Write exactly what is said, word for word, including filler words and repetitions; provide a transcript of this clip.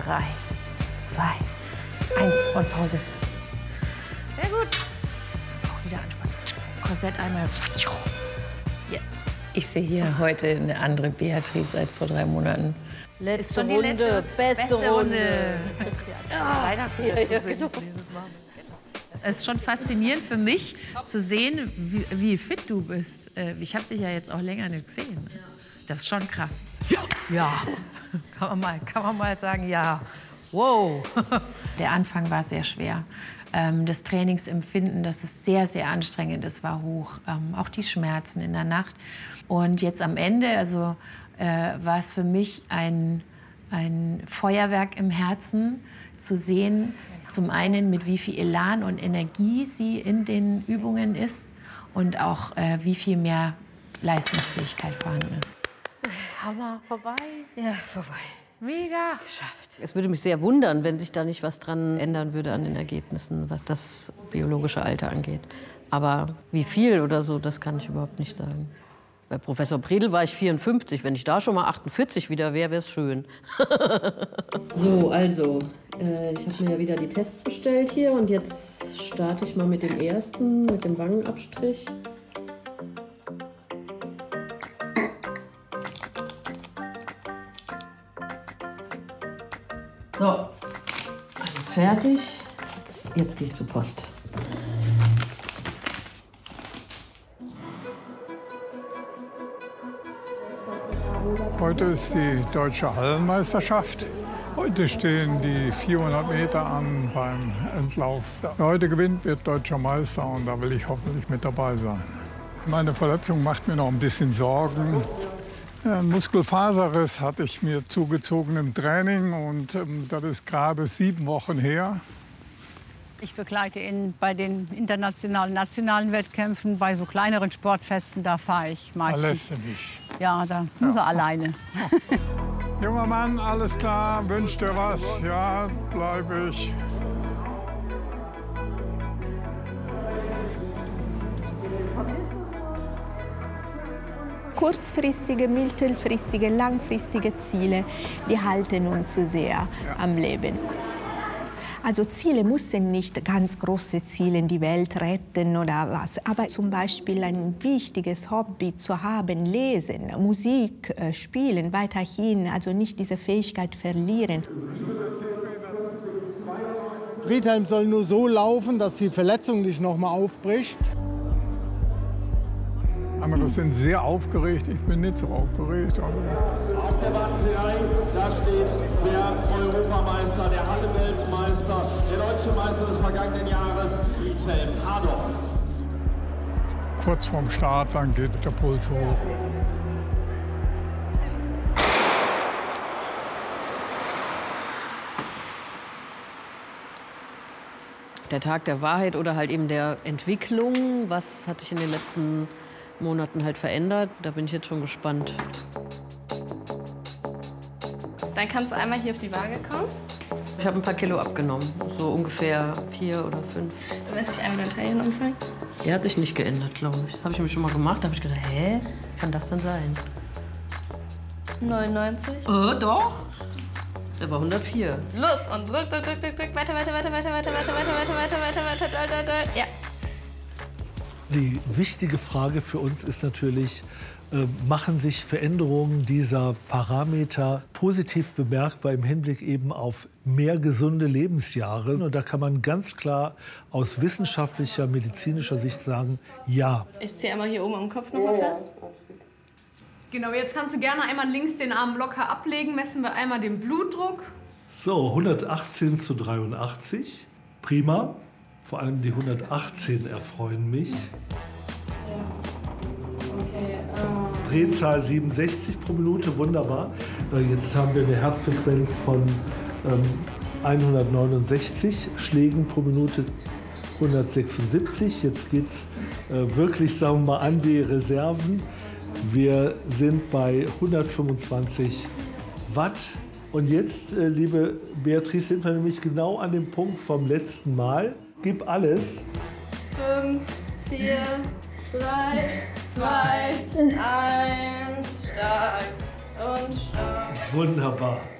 drei, zwei, eins und Pause. Sehr gut. Auch wieder anspannen. Korsett einmal. Ja. Ich sehe hier heute eine andere Beatrice als vor drei Monaten. Letzte Runde, letzte, beste, beste Runde. Runde. Ja, ja, ja, genau. Es ist schon faszinierend für mich zu sehen, wie, wie fit du bist. Ich habe dich ja jetzt auch länger nicht gesehen. Das ist schon krass. Ja, ja. Kann man mal, kann man mal sagen, ja. Wow. Der Anfang war sehr schwer. Das Trainingsempfinden, das ist sehr, sehr anstrengend, das war hoch. Auch die Schmerzen in der Nacht. Und jetzt am Ende, also äh, war es für mich ein, ein Feuerwerk im Herzen, zu sehen, zum einen mit wie viel Elan und Energie sie in den Übungen ist und auch äh, wie viel mehr Leistungsfähigkeit vorhanden ist. Hammer, vorbei? Ja, vorbei. Mega. Geschafft. Es würde mich sehr wundern, wenn sich da nicht was dran ändern würde an den Ergebnissen, was das biologische Alter angeht. Aber wie viel oder so, das kann ich überhaupt nicht sagen. Bei Professor Bredel war ich vierundfünfzig. Wenn ich da schon mal achtundvierzig wieder wäre, wäre es schön. So, also, äh, ich habe mir ja wieder die Tests bestellt hier. Und jetzt starte ich mal mit dem ersten, mit dem Wangenabstrich. So, alles fertig. Jetzt, jetzt gehe ich zur Post. Heute ist die Deutsche Hallenmeisterschaft. Heute stehen die vierhundert Meter an beim Entlauf. Wer heute gewinnt, wird Deutscher Meister und da will ich hoffentlich mit dabei sein. Meine Verletzung macht mir noch ein bisschen Sorgen. Ein Muskelfaserriss hatte ich mir zugezogen im Training und ähm, das ist gerade sieben Wochen her. Ich begleite ihn bei den internationalen, nationalen Wettkämpfen, bei so kleineren Sportfesten, da fahre ich meistens. Da lässt er nicht. Ja, da muss er alleine. Junger Mann, alles klar, wünscht dir was? Ja, bleibe ich. Kurzfristige, mittelfristige, langfristige Ziele, die halten uns sehr ja. am Leben. Also Ziele müssen nicht ganz große Ziele, die Welt retten oder was, aber zum Beispiel ein wichtiges Hobby zu haben, lesen, Musik äh, spielen, weiterhin, also nicht diese Fähigkeit verlieren. Friedhelm soll nur so laufen, dass die Verletzung nicht noch mal aufbricht. Andere sind sehr aufgeregt, ich bin nicht so aufgeregt. Also. Auf der Wand drei, da steht der Europameister, der Halle-Weltmeister, der deutsche Meister des vergangenen Jahres, Friedhelm Hardorf. Kurz vorm Start, dann geht der Puls hoch. Der Tag der Wahrheit oder halt eben der Entwicklung, was hat sich in den letzten Monaten halt verändert. Da bin ich jetzt schon gespannt. Dann kannst du einmal hier auf die Waage kommen. Ich habe ein paar Kilo abgenommen, so ungefähr vier oder fünf. Dann messe ich einmal den Taillenumfang. Der hat sich nicht geändert, glaube ich. Das habe ich mir schon mal gemacht. Da habe ich gedacht, hä, kann das denn sein? neunundneunzig. Oh, doch. Der war hundertvier. Los und drück, drück, drück, drück, drück. Weiter, weiter, weiter, weiter, weiter, weiter, weiter, weiter, weiter, weiter, weiter, weiter, weiter. Ja. Die wichtige Frage für uns ist natürlich, äh, machen sich Veränderungen dieser Parameter positiv bemerkbar im Hinblick eben auf mehr gesunde Lebensjahre? Und da kann man ganz klar aus wissenschaftlicher, medizinischer Sicht sagen, ja. Ich ziehe einmal hier oben am Kopf noch mal fest. Genau, jetzt kannst du gerne einmal links den Arm locker ablegen. Messen wir einmal den Blutdruck. So, hundertachtzehn zu dreiundachtzig. Prima. Vor allem die hundertachtzehn erfreuen mich. Okay, uh. Drehzahl siebenundsechzig pro Minute, wunderbar. Jetzt haben wir eine Herzfrequenz von ähm, hundertneunundsechzig Schlägen pro Minute, hundertsechsundsiebzig. Jetzt geht es äh, wirklich, sagen wir mal, an die Reserven. Wir sind bei hundertfünfundzwanzig Watt. Und jetzt, äh, liebe Beatrice, sind wir nämlich genau an dem Punkt vom letzten Mal. Gib alles. Fünf, vier, drei, zwei, eins, stark und stark. Wunderbar.